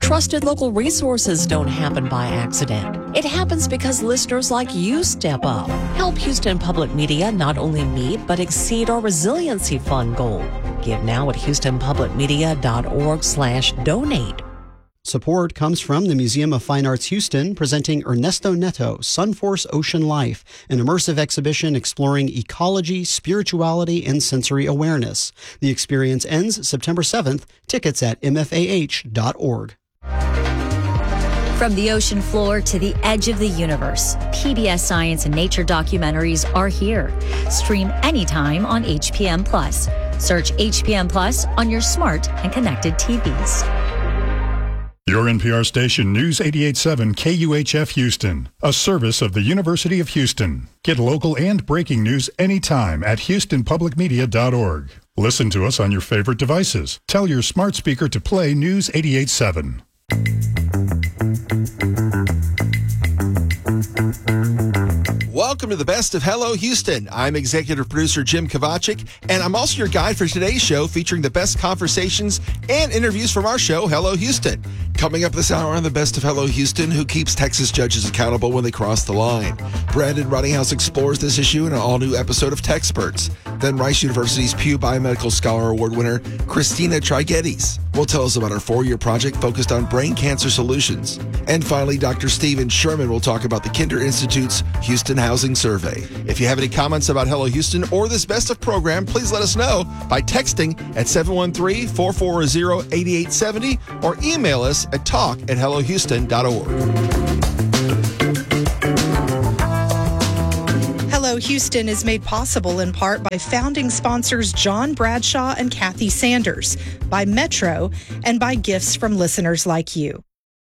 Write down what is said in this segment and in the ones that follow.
Trusted local resources don't happen by accident. It happens because listeners like you step up. Help Houston Public Media not only meet but exceed our Resiliency Fund goal. Give now at houstonpublicmedia.org/donate. Support comes from the Museum of Fine Arts Houston, presenting Ernesto Neto, Sunforce Ocean Life, an immersive exhibition exploring ecology, spirituality, and sensory awareness. The experience ends September 7th. Tickets at mfah.org. From the ocean floor to the edge of the universe, PBS Science and Nature documentaries are here. Stream anytime on HPM Plus. Search HPM Plus on your smart and connected TVs. Your NPR station, News 88.7 KUHF Houston, a service of the University of Houston. Get local and breaking news anytime at houstonpublicmedia.org. Listen to us on your favorite devices. Tell your smart speaker to play News 88.7. Welcome to the best of Hello Houston. I'm executive producer Jim Kovacic, and I'm also your guide for today's show, featuring the best conversations and interviews from our show, Hello Houston. Coming up this hour on the best of Hello Houston, who keeps Texas judges accountable when they cross the line? Brandon Ruddinghouse explores this issue in an all-new episode of Techsperts. Then Rice University's Pew Biomedical Scholar Award winner, Christina Trigetides, will tell us about her 4-year project focused on brain cancer solutions. And finally, Dr. Stephen Sherman will talk about the Kinder Institute's Houston Housing Survey. If you have any comments about Hello Houston or this best of program, please let us know by texting at 713-440-8870 or email us at talk@hellohouston.org. Hello Houston is made possible in part by founding sponsors John Bradshaw and Kathy Sanders, by Metro, and by gifts from listeners like you.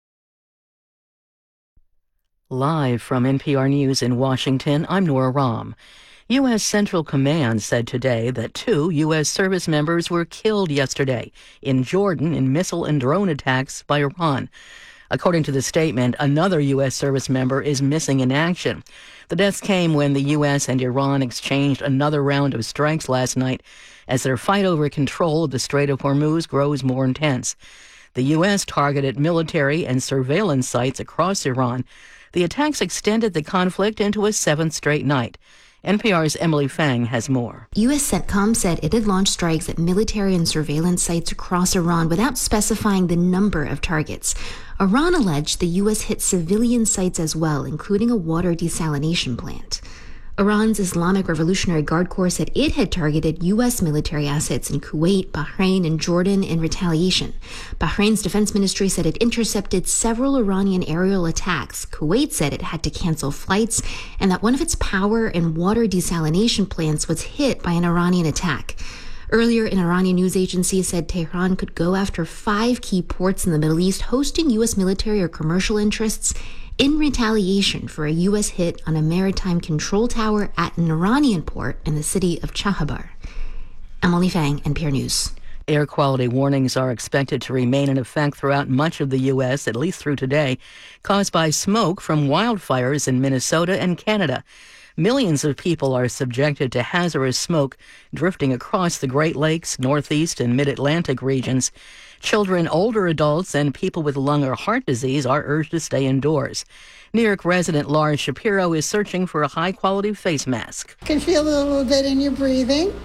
Live from NPR News in Washington, I'm Nora Rahm. U.S. Central Command said today that 2 U.S. service members were killed yesterday in Jordan in missile and drone attacks by Iran. According to the statement, another U.S. service member is missing in action. The deaths came when the U.S. and Iran exchanged another round of strikes last night as their fight over control of the Strait of Hormuz grows more intense. The U.S. targeted military and surveillance sites across Iran. The attacks extended the conflict into a 7th straight night. NPR's Emily Fang has more. U.S. CENTCOM said it had launched strikes at military and surveillance sites across Iran without specifying the number of targets. Iran alleged the U.S. hit civilian sites as well, including a water desalination plant. Iran's Islamic Revolutionary Guard Corps said it had targeted U.S. military assets in Kuwait, Bahrain, and Jordan in retaliation. Bahrain's defense ministry said it intercepted several Iranian aerial attacks. Kuwait said it had to cancel flights and that one of its power and water desalination plants was hit by an Iranian attack. Earlier, an Iranian news agency said Tehran could go after 5 key ports in the Middle East hosting U.S. military or commercial interests in retaliation for a U.S. hit on a maritime control tower at an Iranian port in the city of Chahabar. Emily Fang, NPR News. Air quality warnings are expected to remain in effect throughout much of the U.S., at least through today, caused by smoke from wildfires in Minnesota and Canada. Millions of people are subjected to hazardous smoke drifting across the Great Lakes, Northeast, and Mid-Atlantic regions. Children, older adults, and people with lung or heart disease are urged to stay indoors. New York resident Lauren Shapiro is searching for a high-quality face mask. You can feel it a little bit in your breathing,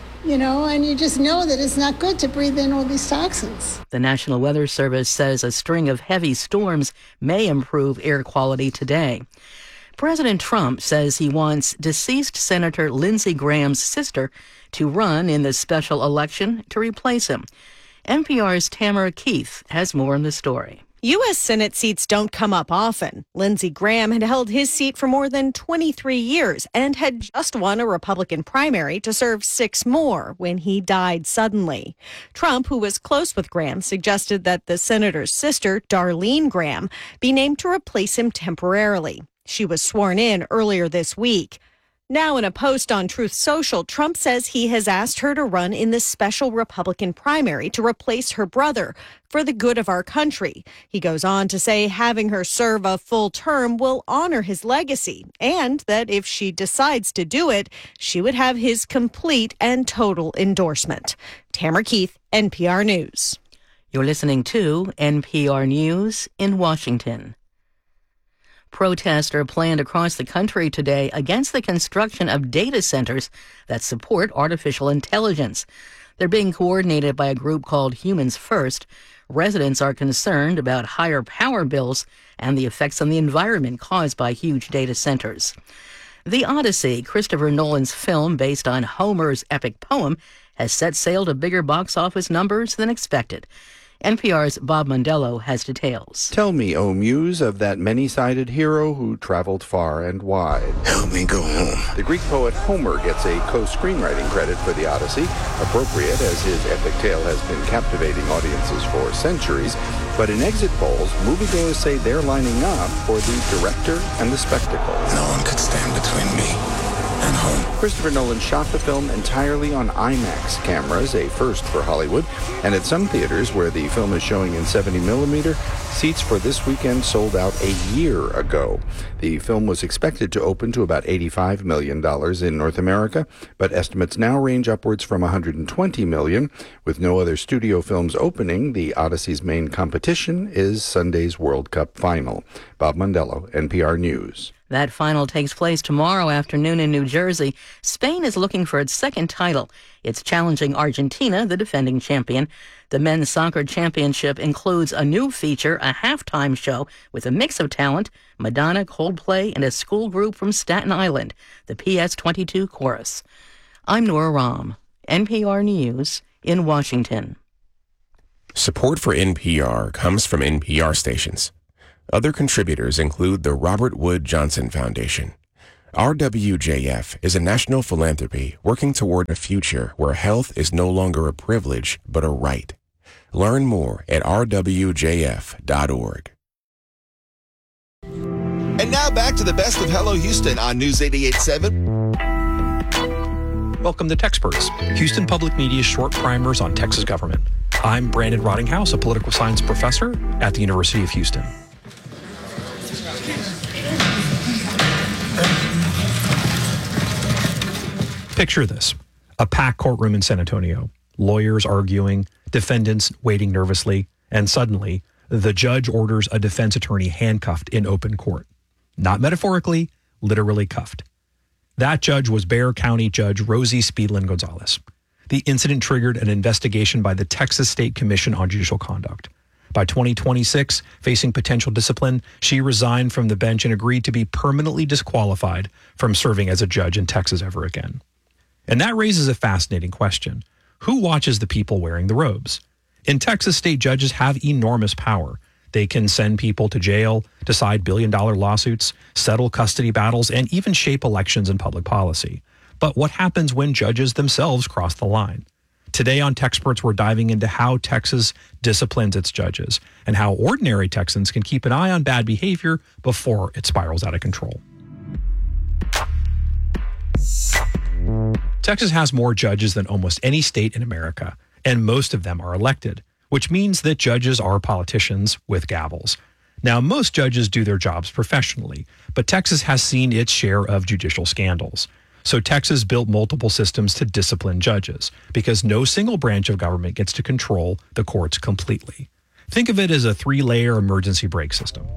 and you just know that it's not good to breathe in all these toxins. The National Weather Service says a string of heavy storms may improve air quality today. President Trump says he wants deceased Senator Lindsey Graham's sister to run in the special election to replace him. NPR's Tamara Keith has more on the story. U.S. Senate seats don't come up often. Lindsey Graham had held his seat for more than 23 years and had just won a Republican primary to serve 6 more when he died suddenly. Trump, who was close with Graham, suggested that the senator's sister, Darlene Graham, be named to replace him temporarily. She was sworn in earlier this week. Now, in a post on Truth Social, Trump says he has asked her to run in the special Republican primary to replace her brother for the good of our country. He goes on to say having her serve a full term will honor his legacy, and that if she decides to do it, she would have his complete and total endorsement. Tamara Keith, NPR News. You're listening to NPR News in Washington. Protests are planned across the country today against the construction of data centers that support artificial intelligence. They're being coordinated by a group called Humans First. Residents are concerned about higher power bills and the effects on the environment caused by huge data centers. The Odyssey, Christopher Nolan's film based on Homer's epic poem, has set sail to bigger box office numbers than expected. NPR's Bob Mondello has details. Tell me, O Muse, of that many-sided hero who traveled far and wide. Help me go home. The Greek poet Homer gets a co-screenwriting credit for The Odyssey, appropriate as his epic tale has been captivating audiences for centuries. But in exit polls, moviegoers say they're lining up for the director and the spectacle. No one could stand between me and home. Christopher Nolan shot the film entirely on IMAX cameras, a first for Hollywood, and at some theaters where the film is showing in 70mm, seats for this weekend sold out a year ago. The film was expected to open to about $85 million in North America, but estimates now range upwards from $120 million. With no other studio films opening, The Odyssey's main competition is Sunday's World Cup final. Bob Mondello, NPR News. That final takes place tomorrow afternoon in New Jersey. Spain is looking for its second title. It's challenging Argentina, the defending champion. The men's soccer championship includes a new feature, a halftime show with a mix of talent, Madonna, Coldplay, and a school group from Staten Island, the PS22 Chorus. I'm Nora Rahm, NPR News in Washington. Support for NPR comes from NPR stations. Other contributors include the Robert Wood Johnson Foundation. RWJF is a national philanthropy working toward a future where health is no longer a privilege, but a right. Learn more at rwjf.org. And now back to the best of Hello Houston on News 88.7. Welcome to Techsperts, Houston Public Media's short primers on Texas government. I'm Brandon Rottinghouse, a political science professor at the University of Houston. Picture this, a packed courtroom in San Antonio, lawyers arguing, defendants waiting nervously, and suddenly the judge orders a defense attorney handcuffed in open court. Not metaphorically, literally cuffed. That judge was Bexar County Judge Rosie Speedlin Gonzalez. The incident triggered an investigation by the Texas State Commission on Judicial Conduct. By 2026, facing potential discipline, she resigned from the bench and agreed to be permanently disqualified from serving as a judge in Texas ever again. And that raises a fascinating question. Who watches the people wearing the robes? In Texas, state judges have enormous power. They can send people to jail, decide billion-dollar lawsuits, settle custody battles, and even shape elections and public policy. But what happens when judges themselves cross the line? Today on Techsperts, we're diving into how Texas disciplines its judges and how ordinary Texans can keep an eye on bad behavior before it spirals out of control. Texas has more judges than almost any state in America, and most of them are elected, which means that judges are politicians with gavels. Now, most judges do their jobs professionally, but Texas has seen its share of judicial scandals. So Texas built multiple systems to discipline judges because no single branch of government gets to control the courts completely. Think of it as a 3-layer emergency brake system.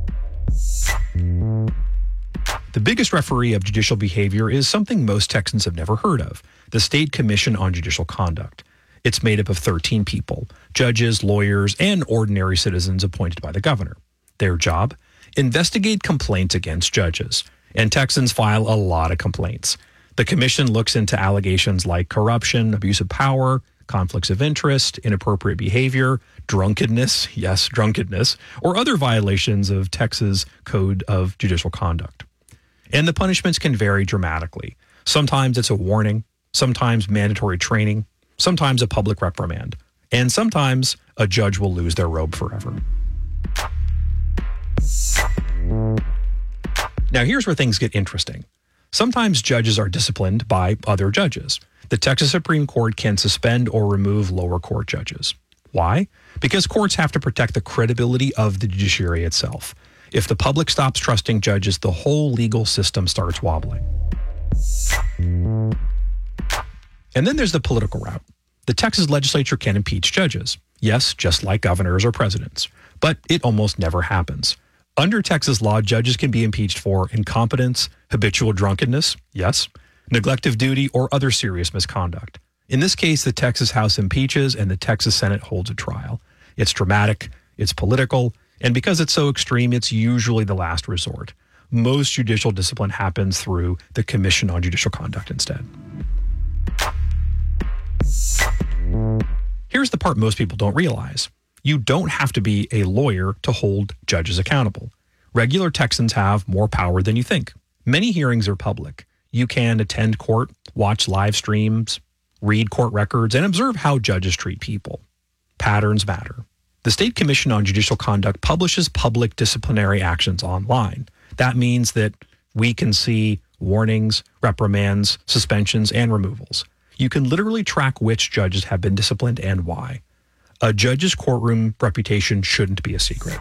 The biggest referee of judicial behavior is something most Texans have never heard of, the State Commission on Judicial Conduct. It's made up of 13 people, judges, lawyers, and ordinary citizens appointed by the governor. Their job? Investigate complaints against judges. And Texans file a lot of complaints. The commission looks into allegations like corruption, abuse of power, conflicts of interest, inappropriate behavior, drunkenness, yes, drunkenness, or other violations of Texas Code of Judicial Conduct. And the punishments can vary dramatically. Sometimes it's a warning, sometimes mandatory training, sometimes a public reprimand, and sometimes a judge will lose their robe forever. Now, here's where things get interesting. Sometimes judges are disciplined by other judges. The Texas Supreme Court can suspend or remove lower court judges. Why? Because courts have to protect the credibility of the judiciary itself. If the public stops trusting judges, the whole legal system starts wobbling. And then there's the political route. The Texas legislature can impeach judges. Yes, just like governors or presidents. But it almost never happens. Under Texas law, judges can be impeached for incompetence, habitual drunkenness, yes, neglect of duty, or other serious misconduct. In this case, the Texas House impeaches and the Texas Senate holds a trial. It's dramatic, it's political, and because it's so extreme, it's usually the last resort. Most judicial discipline happens through the Commission on Judicial Conduct instead. Here's the part most people don't realize. You don't have to be a lawyer to hold judges accountable. Regular Texans have more power than you think. Many hearings are public. You can attend court, watch live streams, read court records, and observe how judges treat people. Patterns matter. The State Commission on Judicial Conduct publishes public disciplinary actions online. That means that we can see warnings, reprimands, suspensions, and removals. You can literally track which judges have been disciplined and why. A judge's courtroom reputation shouldn't be a secret.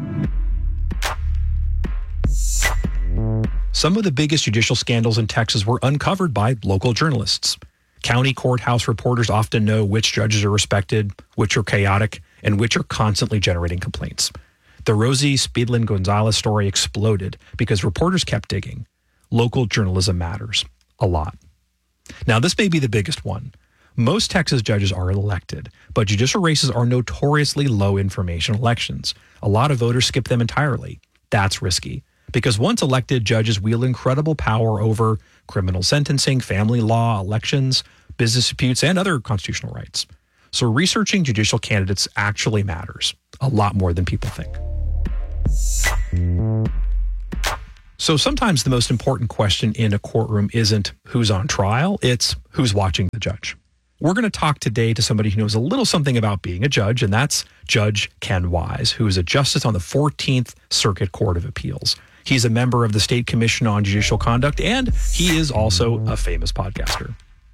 Some of the biggest judicial scandals in Texas were uncovered by local journalists. County courthouse reporters often know which judges are respected, which are chaotic, and which are constantly generating complaints. The Rosie Speedlin Gonzalez story exploded because reporters kept digging. Local journalism matters a lot. Now, this may be the biggest one. Most Texas judges are elected, but judicial races are notoriously low information elections. A lot of voters skip them entirely. That's risky because once elected, judges wield incredible power over criminal sentencing, family law, elections, business disputes, and other constitutional rights. So researching judicial candidates actually matters a lot more than people think. So sometimes the most important question in a courtroom isn't who's on trial, it's who's watching the judge. We're going to talk today to somebody who knows a little something about being a judge, and that's Judge Ken Wise, who is a justice on the 14th Circuit Court of Appeals. He's a member of the State Commission on Judicial Conduct, and he is also a famous podcaster.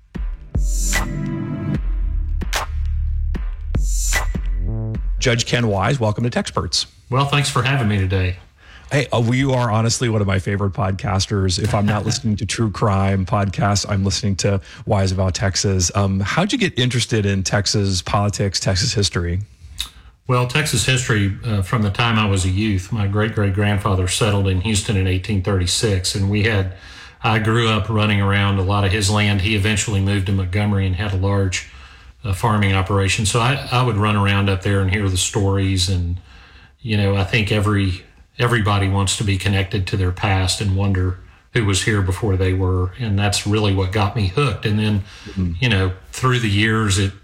Judge Ken Wise, welcome to Techsperts. Well, thanks for having me today. Hey, you are honestly one of my favorite podcasters. If I'm not listening to true crime podcasts, I'm listening to Wise About Texas. How'd you get interested in Texas politics, Texas history? Well, Texas history, from the time I was a youth, my great-great-grandfather settled in Houston in 1836, and I grew up running around a lot of his land. He eventually moved to Montgomery and had a large farming operation. So I would run around up there and hear the stories, and, I think everybody wants to be connected to their past and wonder who was here before they were. And that's really what got me hooked. And then, through the years, it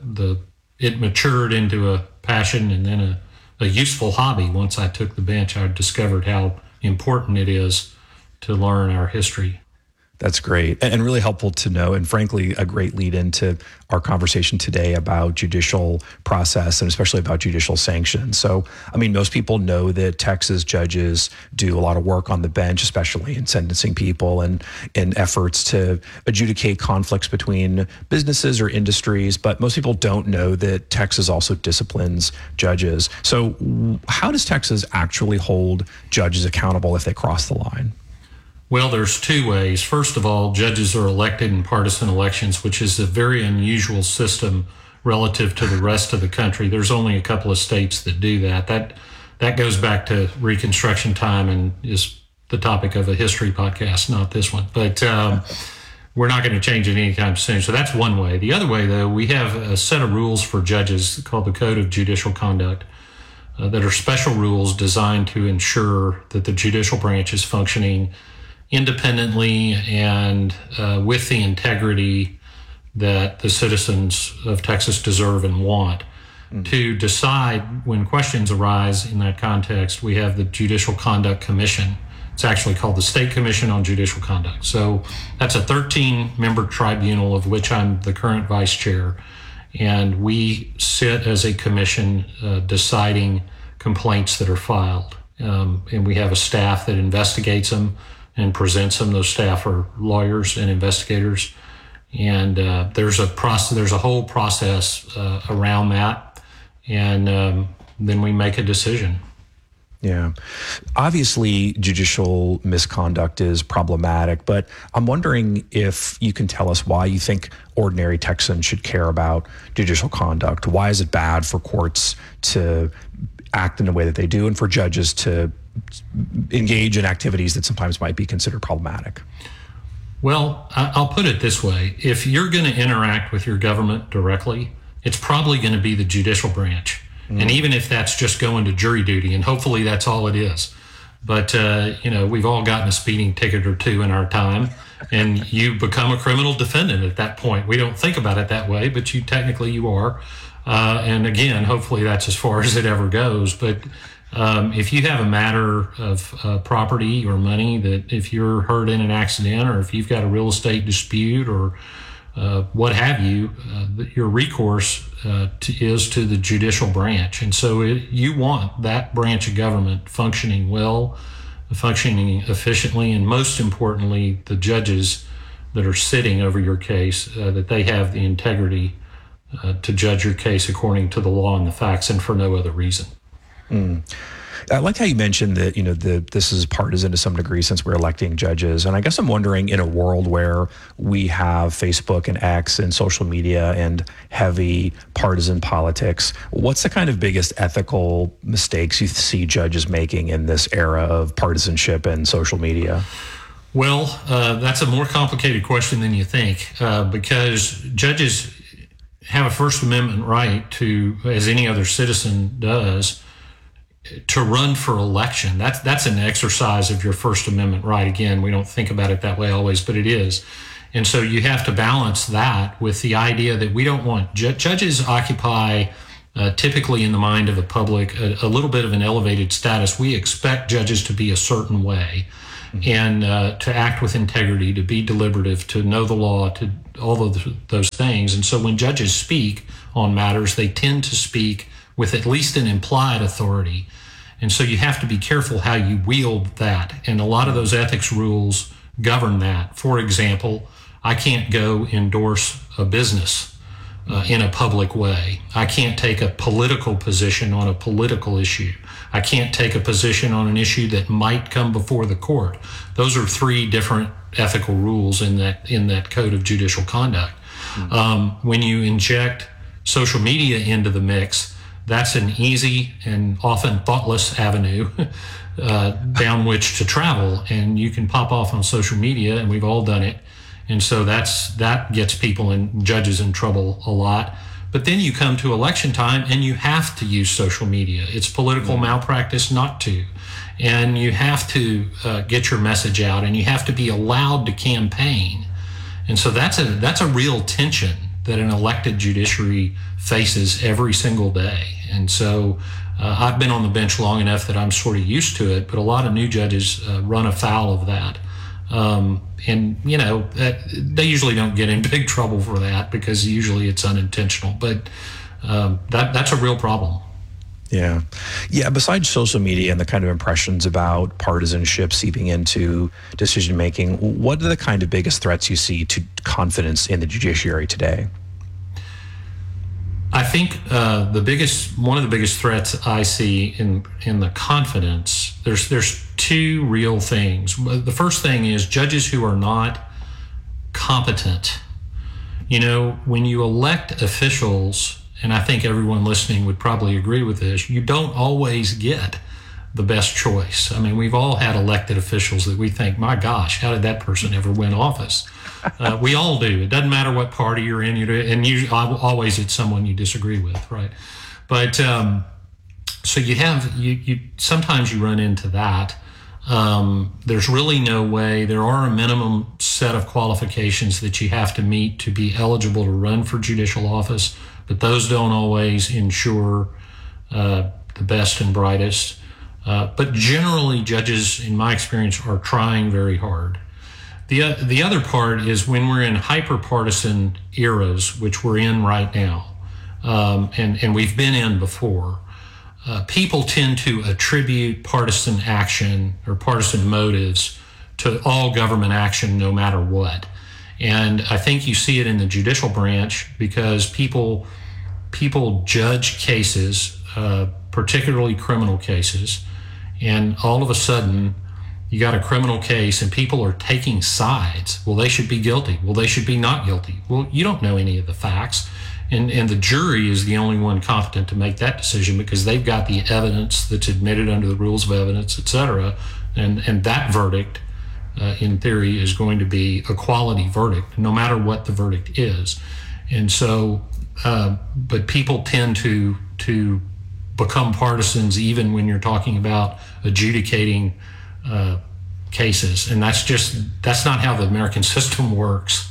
matured into a passion and then a useful hobby. Once I took the bench, I discovered how important it is to learn our history. That's great and really helpful to know, and frankly, a great lead into our conversation today about judicial process and especially about judicial sanctions. So, most people know that Texas judges do a lot of work on the bench, especially in sentencing people and in efforts to adjudicate conflicts between businesses or industries. But most people don't know that Texas also disciplines judges. So how does Texas actually hold judges accountable if they cross the line? Well, there's two ways. First of all, judges are elected in partisan elections, which is a very unusual system relative to the rest of the country. There's only a couple of states that do that. That goes back to Reconstruction time and is the topic of a history podcast, not this one. But we're not going to change it anytime soon. So that's one way. The other way, though, we have a set of rules for judges called the Code of Judicial Conduct that are special rules designed to ensure that the judicial branch is functioning independently and with the integrity that the citizens of Texas deserve and want. To decide when questions arise in that context, we have the Judicial Conduct Commission. It's actually called the State Commission on Judicial Conduct. So that's a 13-member tribunal of which I'm the current vice chair. And we sit as a commission deciding complaints that are filed. And we have a staff that investigates them and presents them. Those staff are lawyers and investigators, and there's a whole process around that, and then we make a decision. Yeah. Obviously, judicial misconduct is problematic, but I'm wondering if you can tell us why you think ordinary Texans should care about judicial conduct. Why is it bad for courts to act in the way that they do and for judges to engage in activities that sometimes might be considered problematic? Well, I'll put it this way. If you're going to interact with your government directly, it's probably going to be the judicial branch. And even if that's just going to jury duty, and hopefully that's all it is. But, we've all gotten a speeding ticket or two in our time, and you become a criminal defendant at that point. We don't think about it that way, but technically you are. And again, hopefully that's as far as it ever goes. But if you have a matter of property or money that if you're hurt in an accident or if you've got a real estate dispute or what have you, your recourse is to the judicial branch. And so you want that branch of government functioning well, functioning efficiently, and most importantly, the judges that are sitting over your case, that they have the integrity to judge your case according to the law and the facts and for no other reason. I like how you mentioned that, this is partisan to some degree since we're electing judges. And I guess I'm wondering, in a world where we have Facebook and X and social media and heavy partisan politics, what's the kind of biggest ethical mistakes you see judges making in this era of partisanship and social media? Well, that's a more complicated question than you think, because judges have a First Amendment right to, as any other citizen does, to run for election. That's an exercise of your First Amendment right. Again, we don't think about it that way always, but it is. And so you have to balance that with the idea that we don't want judges occupy typically in the mind of the public a little bit of an elevated status. We expect judges to be a certain way and to act with integrity, to be deliberative, to know the law, to all of those things. And so when judges speak on matters, they tend to speak with at least an implied authority. And so you have to be careful how you wield that. And a lot of those ethics rules govern that. For example, I can't go endorse a business in a public way. I can't take a political position on a political issue. I can't take a position on an issue that might come before the court. Those are three different ethical rules in that code of judicial conduct. When you inject social media into the mix, that's an easy and often thoughtless avenue down which to travel. And you can pop off on social media, and we've all done it. And so that gets people and judges in trouble a lot. But then you come to election time and you have to use social media. It's political malpractice not to. And you have to get your message out, and you have to be allowed to campaign. And so that's a real tension that an elected judiciary faces every single day. And so I've been on the bench long enough that I'm sort of used to it, but a lot of new judges run afoul of that. And they usually don't get in big trouble for that because usually it's unintentional, but that's a real problem. Yeah. Besides social media and the kind of impressions about partisanship seeping into decision making, what are the kind of biggest threats you see to confidence in the judiciary today? I think one of the biggest threats I see in the confidence, there's two real things. The first thing is judges who are not competent. When you elect officials, and I think everyone listening would probably agree with this, you don't always get the best choice. I mean, we've all had elected officials that we think, my gosh, how did that person ever win office? We all do. It doesn't matter what party you're in, and always it's someone you disagree with, right? But so you sometimes you run into that. There's really no way. There are a minimum set of qualifications that you have to meet to be eligible to run for judicial office, but those don't always ensure the best and brightest. But generally, judges, in my experience, are trying very hard. The other part is when we're in hyper-partisan eras, which we're in right now, and we've been in before, people tend to attribute partisan action or partisan motives to all government action, no matter what. And I think you see it in the judicial branch because people judge cases, particularly criminal cases, And all of a sudden, you got a criminal case and people are taking sides. Well, they should be guilty. Well, they should be not guilty. Well, you don't know any of the facts. And the jury is the only one competent to make that decision because they've got the evidence that's admitted under the rules of evidence, et cetera. And that verdict, in theory, is going to be a quality verdict, no matter what the verdict is. And so, but people tend to become partisans even when you're talking about adjudicating cases. And that's not how the American system works.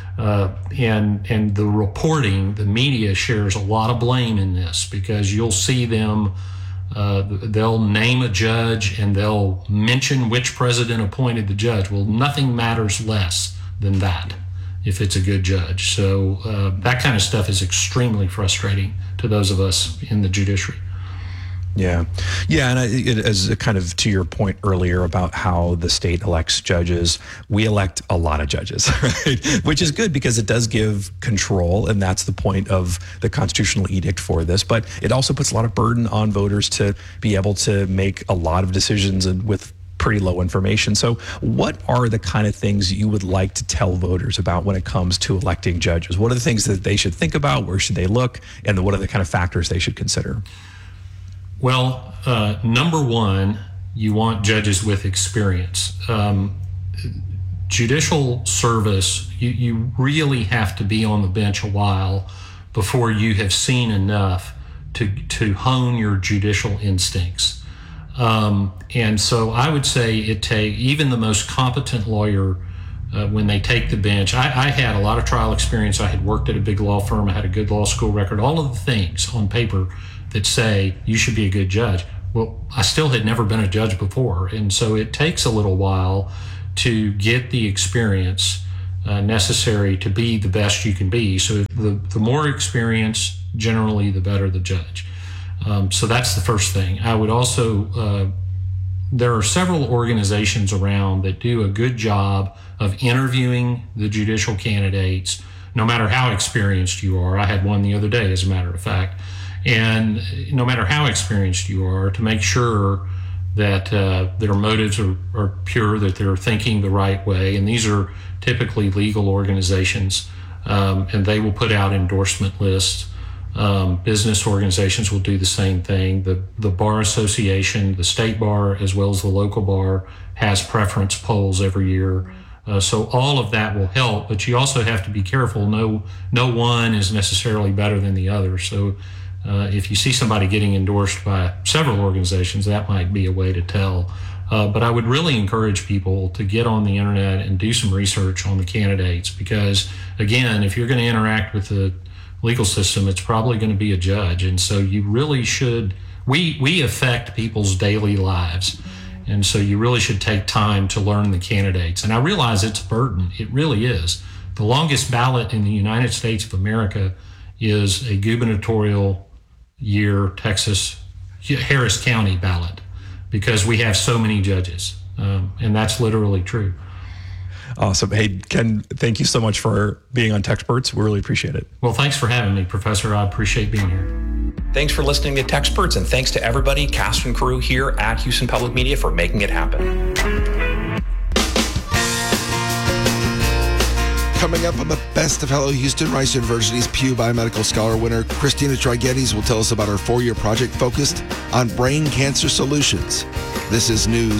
And the reporting, the media shares a lot of blame in this because you'll see them, they'll name a judge and they'll mention which president appointed the judge. Well, nothing matters less than that if it's a good judge. So that kind of stuff is extremely frustrating to those of us in the judiciary. Yeah. And as kind of to your point earlier about how the state elects judges, we elect a lot of judges, right? Which is good because it does give control, and that's the point of the constitutional edict for this. But it also puts a lot of burden on voters to be able to make a lot of decisions and with pretty low information. So what are the kind of things you would like to tell voters about when it comes to electing judges? What are the things that they should think about? Where should they look? And what are the kind of factors they should consider? Well, number one, you want judges with experience. Judicial service, you really have to be on the bench a while before you have seen enough to hone your judicial instincts. And so I would say even the most competent lawyer, when they take the bench, I had a lot of trial experience. I had worked at a big law firm. I had a good law school record, all of the things on paper that say you should be a good judge. Well, I still had never been a judge before. And so it takes a little while to get the experience necessary to be the best you can be. So the more experience, generally, the better the judge. So that's the first thing. I would also, there are several organizations around that do a good job of interviewing the judicial candidates, no matter how experienced you are. I had one the other day, as a matter of fact. And no matter how experienced you are, to make sure that their motives are pure, that they're thinking the right way. And these are typically legal organizations, and they will put out endorsement lists. Business organizations will do the same thing. The Bar Association, the state bar, as well as the local bar, has preference polls every year. So all of that will help, but you also have to be careful. No one is necessarily better than the other. So if you see somebody getting endorsed by several organizations, that might be a way to tell. But I would really encourage people to get on the internet and do some research on the candidates because, again, if you're going to interact with the legal system, it's probably going to be a judge. And so you really should, we affect people's daily lives. And so you really should take time to learn the candidates. And I realize it's a burden. It really is. The longest ballot in the United States of America is a gubernatorial year Texas Harris County ballot because we have so many judges. And that's literally true. Awesome. Hey, Ken, thank you so much for being on Techsperts. We really appreciate it. Well, thanks for having me, Professor. I appreciate being here. Thanks for listening to Techsperts, and thanks to everybody, cast and crew here at Houston Public Media for making it happen. Coming up on the Best of Hello Houston, Rice University's Pew Biomedical Scholar winner Christina Trigetes will tell us about her 4-year project focused on brain cancer solutions. This is news